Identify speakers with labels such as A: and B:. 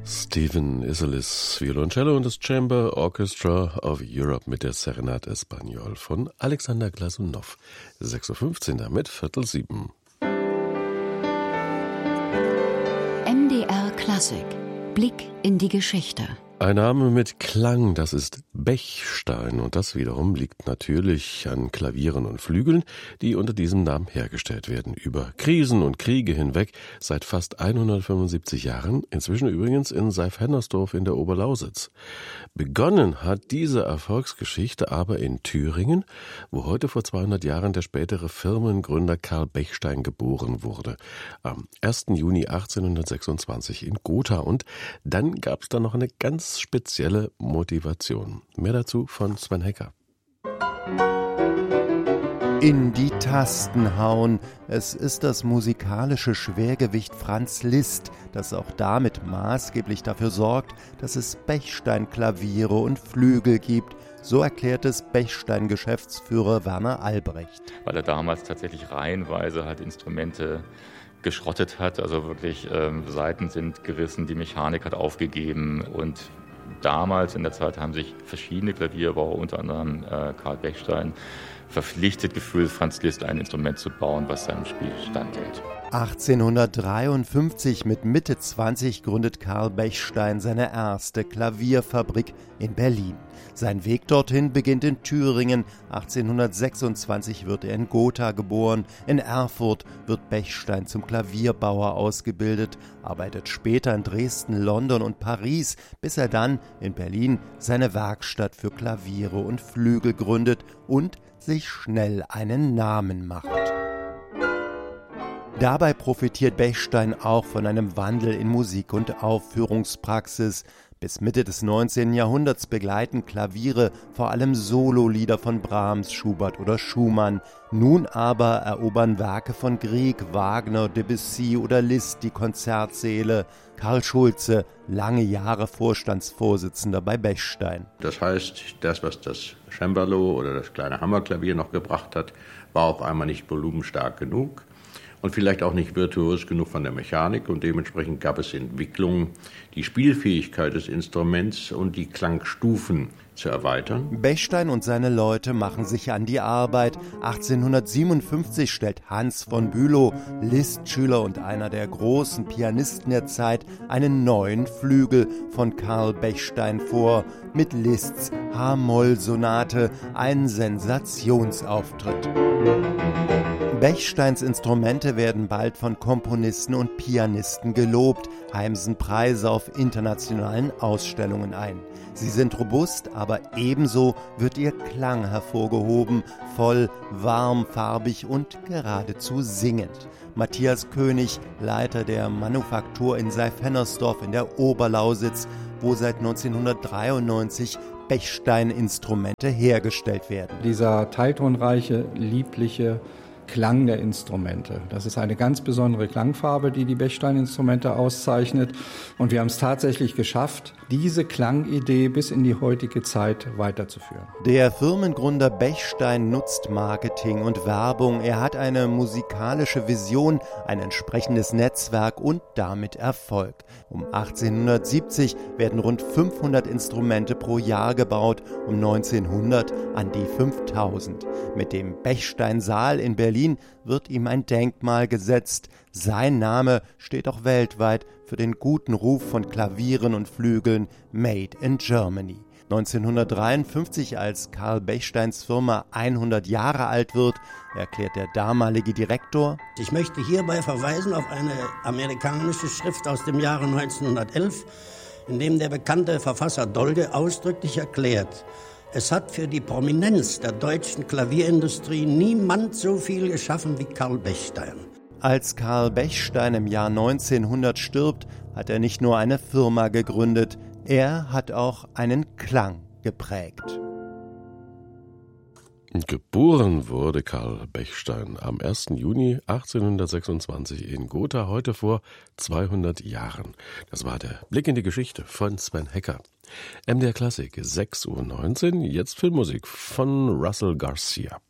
A: Stephen Isserlis Violoncello und das Chamber Orchestra of Europe mit der Serenade Espagnole von Alexander Glasunow. 6.15 Uhr damit 6:45.
B: MDR Klassik. Blick in die Geschichte.
A: Ein Name mit Klang, das ist Bechstein, und das wiederum liegt natürlich an Klavieren und Flügeln, die unter diesem Namen hergestellt werden. Über Krisen und Kriege hinweg seit fast 175 Jahren, inzwischen übrigens in Seif-Hennersdorf in der Oberlausitz. Begonnen hat diese Erfolgsgeschichte aber in Thüringen, wo heute vor 200 Jahren der spätere Firmengründer Karl Bechstein geboren wurde. Am 1. Juni 1826 in Gotha. Und dann gab es da noch eine ganz spezielle Motivation. Mehr dazu von Sven Hecker.
C: In die Tasten hauen. Es ist das musikalische Schwergewicht Franz Liszt, das auch damit maßgeblich dafür sorgt, dass es Bechstein-Klaviere und Flügel gibt. So erklärt es Bechstein-Geschäftsführer Werner Albrecht.
D: Weil er damals tatsächlich reihenweise Instrumente geschrottet hat, also wirklich Saiten sind gerissen, die Mechanik hat aufgegeben, und damals in der Zeit haben sich verschiedene Klavierbauer, unter anderem Karl Bechstein, verpflichtet gefühlt, Franz Liszt ein Instrument zu bauen, was seinem Spiel standhält.
C: 1853 mit Mitte 20 gründet Karl Bechstein seine erste Klavierfabrik in Berlin. Sein Weg dorthin beginnt in Thüringen. 1826 wird er in Gotha geboren. In Erfurt wird Bechstein zum Klavierbauer ausgebildet, arbeitet später in Dresden, London und Paris, bis er dann in Berlin seine Werkstatt für Klaviere und Flügel gründet und sich schnell einen Namen macht. Dabei profitiert Bechstein auch von einem Wandel in Musik- und Aufführungspraxis. Bis Mitte des 19. Jahrhunderts begleiten Klaviere vor allem Sololieder von Brahms, Schubert oder Schumann. Nun aber erobern Werke von Grieg, Wagner, Debussy oder Liszt die Konzertsäle. Karl Schulze, lange Jahre Vorstandsvorsitzender bei Bechstein.
E: Das heißt, das, was das Cembalo oder das kleine Hammerklavier noch gebracht hat, war auf einmal nicht volumenstark genug. Und vielleicht auch nicht virtuos genug von der Mechanik, und dementsprechend gab es Entwicklungen, die Spielfähigkeit des Instruments und die Klangstufen zu erweitern.
C: Bechstein und seine Leute machen sich an die Arbeit. 1857 stellt Hans von Bülow, Liszt-Schüler und einer der großen Pianisten der Zeit, einen neuen Flügel von Karl Bechstein vor, mit Liszts H-Moll-Sonate, ein Sensationsauftritt. Bechsteins Instrumente werden bald von Komponisten und Pianisten gelobt, heimsen Preise auf internationalen Ausstellungen ein. Sie sind robust, aber ebenso wird ihr Klang hervorgehoben, voll, warm, farbig und geradezu singend. Matthias König, Leiter der Manufaktur in Seif-Hennersdorf in der Oberlausitz, wo seit 1993 Bechstein-Instrumente hergestellt werden.
F: Dieser teiltonreiche, liebliche Klang der Instrumente. Das ist eine ganz besondere Klangfarbe, die die Bechstein-Instrumente auszeichnet. Und wir haben es tatsächlich geschafft, diese Klangidee bis in die heutige Zeit weiterzuführen.
C: Der Firmengründer Bechstein nutzt Marketing und Werbung. Er hat eine musikalische Vision, ein entsprechendes Netzwerk und damit Erfolg. Um 1870 werden rund 500 Instrumente pro Jahr gebaut, um 1900 an die 5000. Mit dem Bechstein-Saal in Berlin wird ihm ein Denkmal gesetzt. Sein Name steht auch weltweit für den guten Ruf von Klavieren und Flügeln Made in Germany. 1953, als Karl Bechsteins Firma 100 Jahre alt wird, erklärt der damalige Direktor:
G: Ich möchte hierbei verweisen auf eine amerikanische Schrift aus dem Jahre 1911, in dem der bekannte Verfasser Dolge ausdrücklich erklärt: Es hat für die Prominenz der deutschen Klavierindustrie niemand so viel geschaffen wie Karl Bechstein.
C: Als Karl Bechstein im Jahr 1900 stirbt, hat er nicht nur eine Firma gegründet, er hat auch einen Klang geprägt.
A: Geboren wurde Karl Bechstein am 1. Juni 1826 in Gotha, heute vor 200 Jahren. Das war der Blick in die Geschichte von Sven Hecker. MDR Klassik, 6.19 Uhr, jetzt Filmmusik von Russell Garcia.